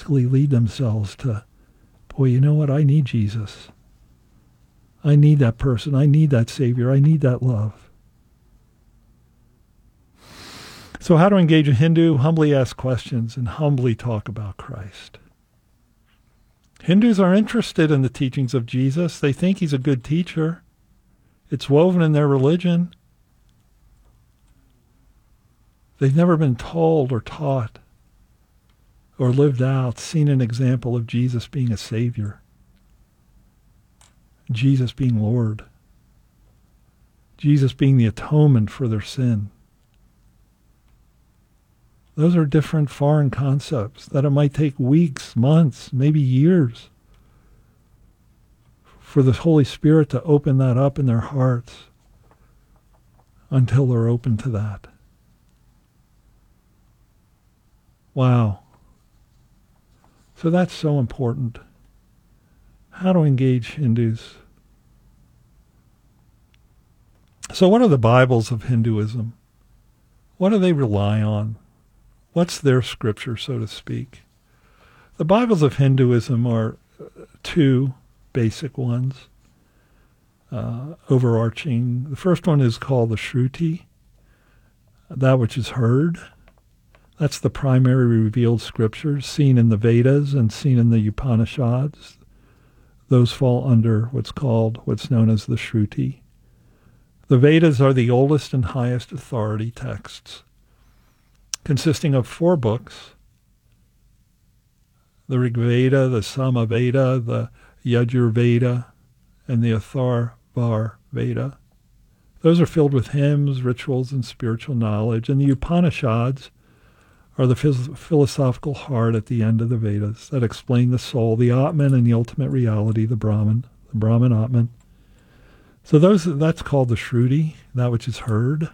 basically lead themselves to, boy, you know what? I need Jesus. I need that person. I need that Savior. I need that love. So how to engage a Hindu? Humbly ask questions and humbly talk about Christ. Hindus are interested in the teachings of Jesus. They think he's a good teacher. It's woven in their religion. They've never been told or taught or lived out, seen an example of Jesus being a Savior, Jesus being Lord, Jesus being the atonement for their sin. Those are different foreign concepts that it might take weeks, months, maybe years for the Holy Spirit to open that up in their hearts until they're open to that. Wow. So that's so important. How to engage Hindus. So what are the Bibles of Hinduism? What do they rely on? What's their scripture, so to speak? The Bibles of Hinduism are two basic ones, overarching. The first one is called the Shruti, that which is heard. That's the primary revealed scriptures seen in the Vedas and seen in the Upanishads. Those fall under what's known as the Shruti. The Vedas are the oldest and highest authority texts, consisting of 4 books: the Rig Veda, the Samaveda, the Yajur Veda, and the Atharva Veda. Those are filled with hymns, rituals, and spiritual knowledge. And the Upanishads are the philosophical heart at the end of the Vedas that explain the soul, the Atman, and the ultimate reality, the Brahman Atman. So that's called the Shruti, that which is heard.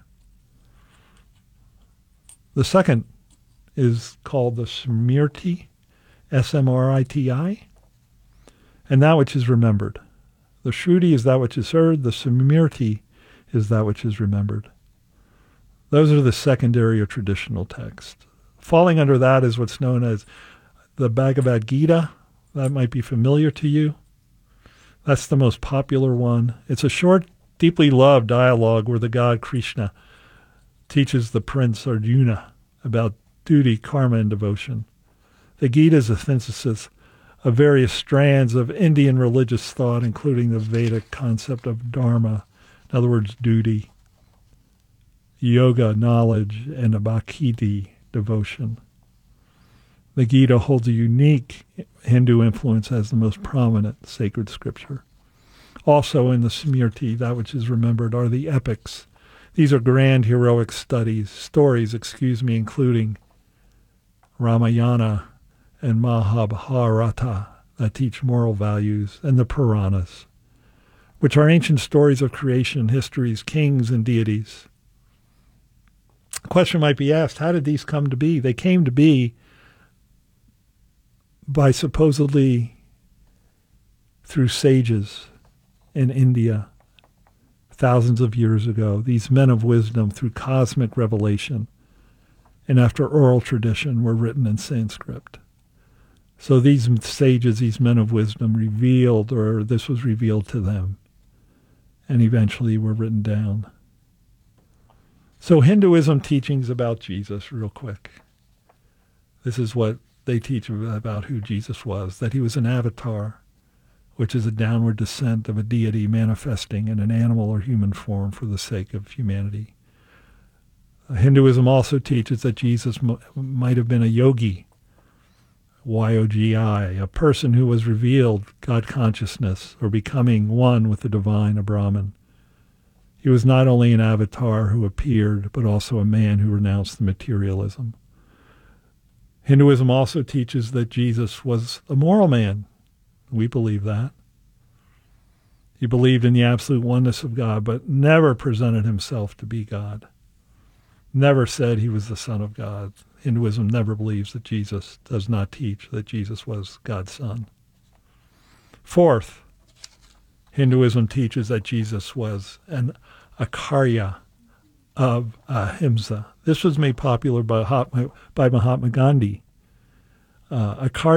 The second is called the Smriti, S-M-R-I-T-I, and that which is remembered. The Shruti is that which is heard. The Smriti is that which is remembered. Those are the secondary or traditional texts. Falling under that is what's known as the Bhagavad Gita. That might be familiar to you. That's the most popular one. It's a short, deeply loved dialogue where the god Krishna teaches the prince Arjuna about duty, karma, and devotion. The Gita is a synthesis of various strands of Indian religious thought, including the Vedic concept of dharma, in other words, duty, yoga, knowledge, and a bhakti, devotion. The Gita holds a unique Hindu influence as the most prominent sacred scripture. Also in the Smriti, that which is remembered, are the epics. These are grand heroic stories, including Ramayana and Mahabharata that teach moral values, and the Puranas, which are ancient stories of creation, histories, kings, and deities. A question might be asked, how did these come to be? They came to be by supposedly through sages in India thousands of years ago, these men of wisdom through cosmic revelation and after oral tradition were written in Sanskrit. So these sages, these men of wisdom revealed, or this was revealed to them, and eventually were written down. So Hinduism teachings about Jesus, real quick. This is what they teach about who Jesus was, that he was an avatar, which is a downward descent of a deity manifesting in an animal or human form for the sake of humanity. Hinduism also teaches that Jesus might have been a yogi, Y-O-G-I, a person who was revealed God consciousness or becoming one with the divine, a Brahman. He was not only an avatar who appeared, but also a man who renounced the materialism. Hinduism also teaches that Jesus was a moral man. We believe that. He believed in the absolute oneness of God, but never presented himself to be God. Never said he was the Son of God. Hinduism never believes that Jesus does not teach that Jesus was God's Son. Fourth, Hinduism teaches that Jesus was an Acharya of Ahimsa. This was made popular by Mahatma Gandhi. Acharya